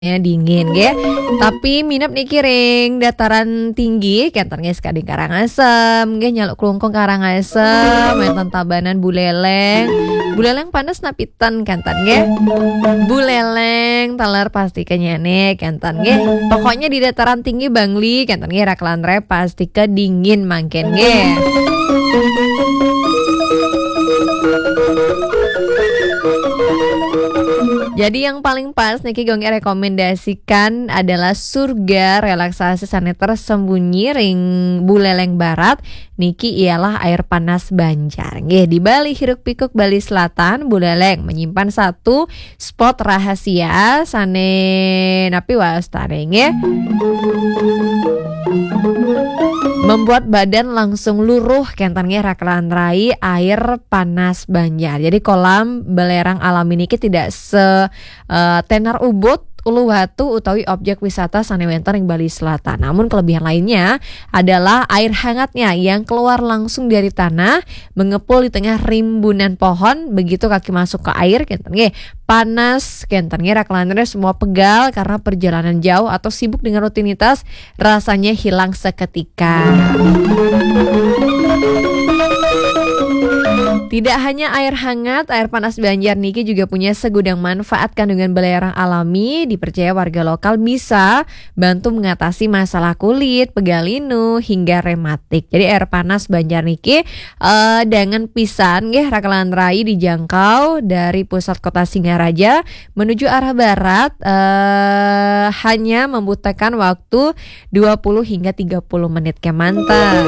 Ya dingin ge, tapi minep niki ring dataran tinggi kenton geus ka di Karangasem ge nyaluk klungkung Karangasem enten Tabanan Buleleng. Buleleng panas napitan kenton ge. Buleleng taler pasti kenyane kenton ge. Pokoknya di dataran tinggi Bangli kenton ge raklanre pasti kedingin mangken ge. Jadi yang paling pas Niki Gongge rekomendasikan adalah surga relaksasi sana tersembunyi ring Buleleng Barat. Niki ialah air panas Banjar. Nggih, di Bali Hiruk Pikuk Bali Selatan Buleleng menyimpan satu spot rahasia sane napi wastane nggih. Membuat badan langsung luruh kentannya raklan rai air panas Banjar. Jadi kolam belerang alami niki tidak tenar Ubud, Uluwatu utawi objek wisata sanewenter ing Bali Selatan. Namun kelebihan lainnya adalah air hangatnya yang keluar langsung dari tanah, mengepul di tengah rimbunan pohon. Begitu kaki masuk ke air, kentannya panas, kentannya raklannya semua pegal karena perjalanan jauh atau sibuk dengan rutinitas, rasanya hilang seketika. Tidak hanya air hangat, air panas Banjar niki juga punya segudang manfaat kandungan belerang alami. Dipercaya warga lokal bisa bantu mengatasi masalah kulit, pegal linu, hingga rematik. Jadi air panas Banjar niki dengan pisan nggih rakalan rai dijangkau dari pusat kota Singaraja menuju arah barat hanya membutuhkan waktu 20 hingga 30 menit kemantan.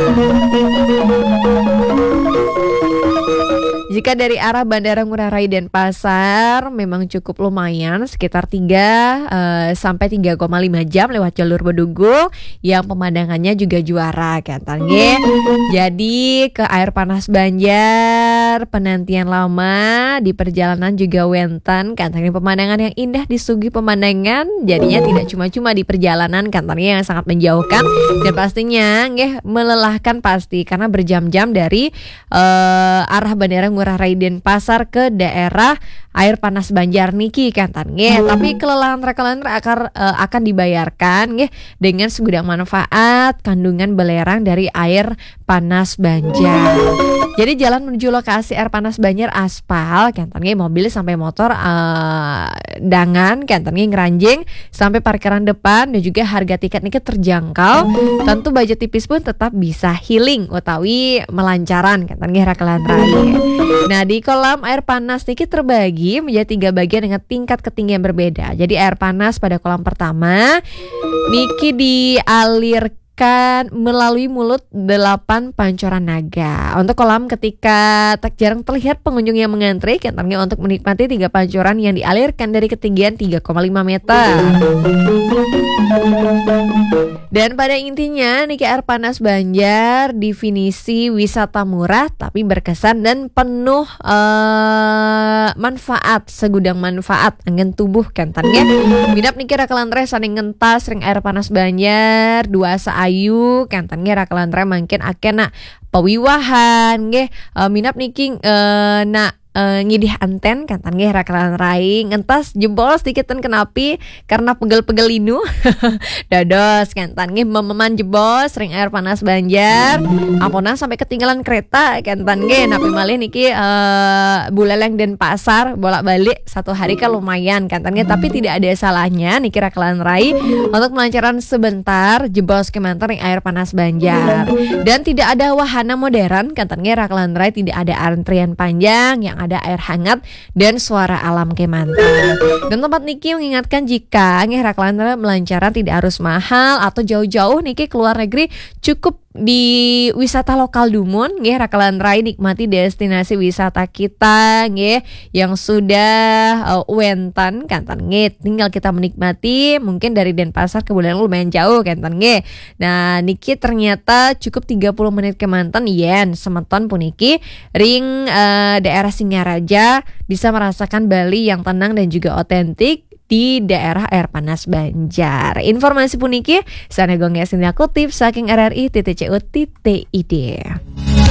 Jika dari arah Bandara Ngurah Rai Denpasar memang cukup lumayan sekitar 3 sampai 3,5 jam lewat jalur Bedugul yang pemandangannya juga juara kan nggih. Jadi ke air panas Banjar penantian lama di perjalanan juga wenten kan pemandangan yang indah disuguhi pemandangan jadinya tidak cuma-cuma di perjalanan kan yang sangat menjauhkan dan pastinya nggih melelahkan pasti karena berjam-jam dari arah Bandara Ngurah Rai Denpasar ke daerah air panas Banjar niki kan nggih. Tapi kelelahan rakalan akan dibayarkan nggih dengan segudang manfaat kandungan belerang dari air panas Banjar. Jadi jalan menuju lokasi air panas Banjar aspal kan nggih, mobil sampai motor dangan kan nggih ngeranjing sampai parkiran depan dan juga harga tiket niki terjangkau. Tentu budget tipis pun tetap bisa healing utawi melancaran kan nggih rakalan rai. Nah, di kolam air panas niki terbagi menjadi 3 bagian dengan tingkat ketinggian berbeda. Jadi air panas pada kolam pertama niki dialirkan melalui mulut 8 pancoran naga. Untuk kolam ketika tak jarang terlihat pengunjung yang mengantri kentarnya untuk menikmati 3 pancoran yang dialirkan dari ketinggian 3,5 meter. Dan pada intinya niki air panas Banjar definisi wisata murah tapi berkesan dan penuh manfaat, segudang manfaat angin tubuh kentannya. Minap niki rakalan re saning ngentas ring air panas Banjar dua saayu kentannya rakalan re mangkin akena pawiwahan nggih. Minap niki ngidih anten kantan nggih rakalan rai ngentas jebol sedikiten kenapi karena pegel-pegel linu dados kantan nggih mememan jebol sering air panas Banjar ampuna sampai ketinggalan kereta kantan nggih napi malih niki Buleleng Denpasar bolak-balik 1 hari kan lumayan kantan nggih. Tapi tidak ada salahnya niki rakalan rai untuk melancaran sebentar jebol kemanten ring air panas Banjar. Dan tidak ada wahana modern kantan nggih rakalan rai, tidak ada antrian panjang, yang ada air hangat dan suara alam kemanten. Dan tempat niki mengingatkan jika nggih rakalan melancaran tidak harus mahal atau jauh-jauh niki keluar negeri, cukup di wisata lokal Dumun nggih rakalan rai nikmati destinasi wisata kita nggih yang sudah wenten kantan nggih. Tinggal kita menikmati mungkin dari Denpasar ke Buleleng lumayan jauh kantan nggih. Nah niki ternyata cukup 30 menit kemanten yen semeton puniki ring daerah Singaraja bisa merasakan Bali yang tenang dan juga otentik di daerah air panas Banjar. Informasi puniki sana gongnya sini kutip saking RRI.co.id.